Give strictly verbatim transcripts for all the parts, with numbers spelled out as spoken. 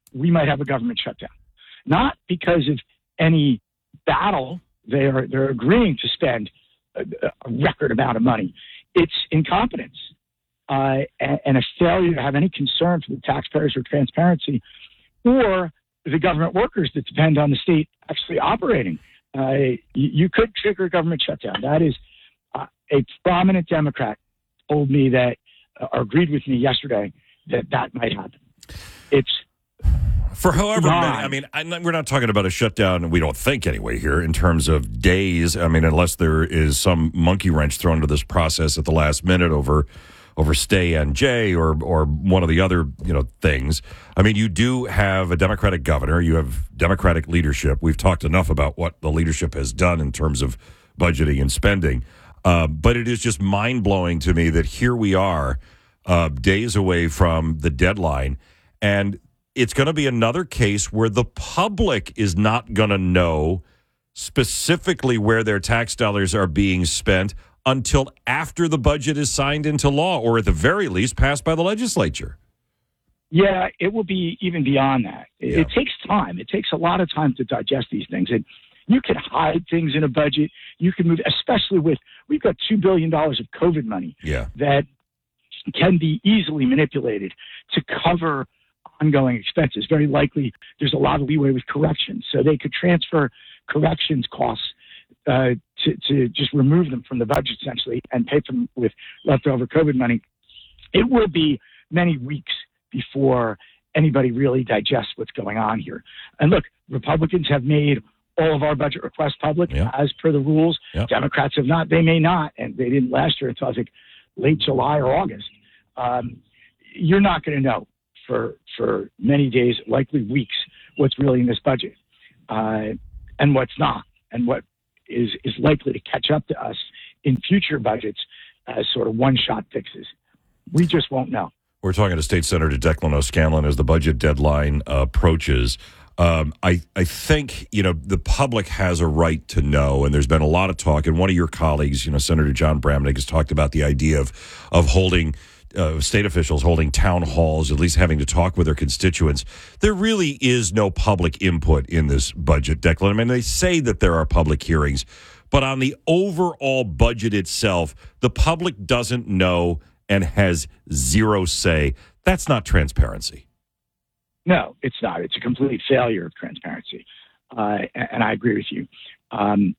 we might have a government shutdown. Not because of any battle. They are they're agreeing to spend a, a record amount of money. It's incompetence uh, and, and a failure to have any concern for the taxpayers or transparency or the government workers that depend on the state actually operating. Uh, you, you could trigger a government shutdown. That is uh, a prominent Democrat told me that, uh, or agreed with me yesterday, that that might happen. It's for however not, many. I mean, I'm, we're not talking about a shutdown. We don't think anyway here in terms of days. I mean, unless there is some monkey wrench thrown into this process at the last minute over over stay N J or or one of the other you know things. I mean, you do have a Democratic governor. You have Democratic leadership. We've talked enough about what the leadership has done in terms of budgeting and spending. Uh, but it is just mind blowing to me that here we are, uh, days away from the deadline, and it's going to be another case where the public is not going to know specifically where their tax dollars are being spent until after the budget is signed into law, or at the very least passed by the legislature. Yeah, it will be even beyond that. It, yeah. it takes time. It takes a lot of time to digest these things. And you can hide things in a budget. You can move, especially with, we've got two billion dollars of COVID money yeah. that can be easily manipulated to cover ongoing expenses. Very likely there's a lot of leeway with corrections. So they could transfer corrections costs uh, to, to just remove them from the budget essentially and pay for them with leftover COVID money. It will be many weeks before anybody really digests what's going on here. And look, Republicans have made all of our budget requests public yeah. as per the rules. Yeah. Democrats have not. They may not, and they didn't last year until I think late July or August. Um, you're not going to know for for many days, likely weeks, what's really in this budget uh, and what's not, and what is, is likely to catch up to us in future budgets as sort of one-shot fixes. We just won't know. We're talking to State Senator Declan O'Scanlan as the budget deadline uh, approaches. Um, I, I think, you know, the public has a right to know, and there's been a lot of talk, and one of your colleagues, you know, Senator John Bramnick, has talked about the idea of, of holding uh, state officials, holding town halls, at least having to talk with their constituents. There really is no public input in this budget, Declan. I mean, they say that there are public hearings, but on the overall budget itself, the public doesn't know and has zero say. That's not transparency. No, it's not. It's a complete failure of transparency. Uh, and, and I agree with you. Um,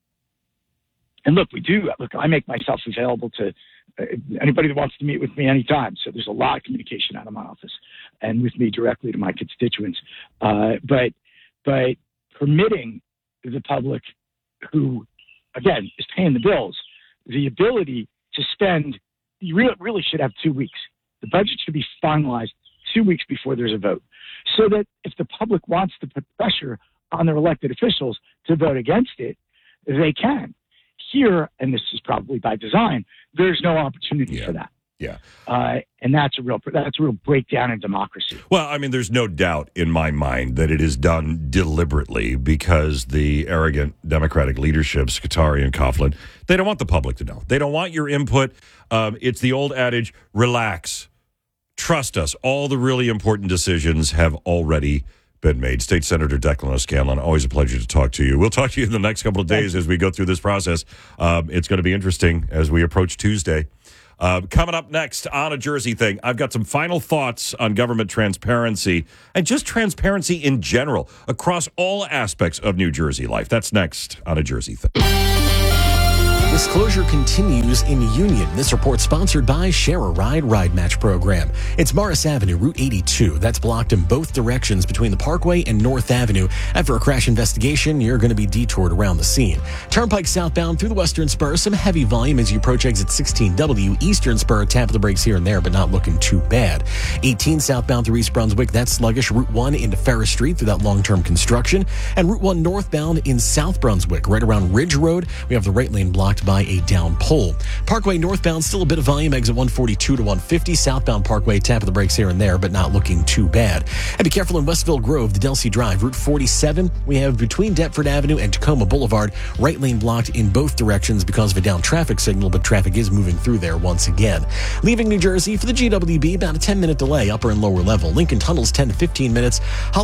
and look, we do. Look, I make myself available to uh, anybody that wants to meet with me anytime. So there's a lot of communication out of my office and with me directly to my constituents. Uh, but, but permitting the public who, again, is paying the bills, the ability to spend, you really, really should have two weeks. The budget should be finalized two weeks before there's a vote, so that if the public wants to put pressure on their elected officials to vote against it, they can. Here, and this is probably by design, there's no opportunity yeah. for that. Yeah. Uh, and that's a real that's a real breakdown in democracy. Well, I mean, there's no doubt in my mind that it is done deliberately because the arrogant Democratic leadership, Scutari and Coughlin, they don't want the public to know. They don't want your input. Um, it's the old adage, relax. Trust us. All the really important decisions have already been made. State Senator Declan O'Scanlan, always a pleasure to talk to you. We'll talk to you in the next couple of days as we go through this process. Um, it's going to be interesting as we approach Tuesday. Uh, coming up next on A Jersey Thing, I've got some final thoughts on government transparency and just transparency in general across all aspects of New Jersey life. That's next on A Jersey Thing. Disclosure continues in Union. This report sponsored by Share a Ride Ride Match Program. It's Morris Avenue, Route eighty-two. That's blocked in both directions between the Parkway and North Avenue. After a crash investigation, you're going to be detoured around the scene. Turnpike southbound through the Western Spur. Some heavy volume as you approach exit sixteen W. Eastern Spur, tap of the brakes here and there, but not looking too bad. eighteen southbound through East Brunswick. That's sluggish. Route one into Ferris Street through that long-term construction. And Route one northbound in South Brunswick, right around Ridge Road. We have the right lane blocked by a down pole. Parkway northbound, still a bit of volume, exit one forty-two to one fifty. Southbound Parkway, tap of the brakes here and there, but not looking too bad. And be careful in Westville Grove, the Delsey Drive, Route forty-seven. We have between Deptford Avenue and Tacoma Boulevard, right lane blocked in both directions because of a down traffic signal, but traffic is moving through there once again. Leaving New Jersey for the G W B, about a ten minute delay, upper and lower level. Lincoln Tunnels, ten to fifteen minutes.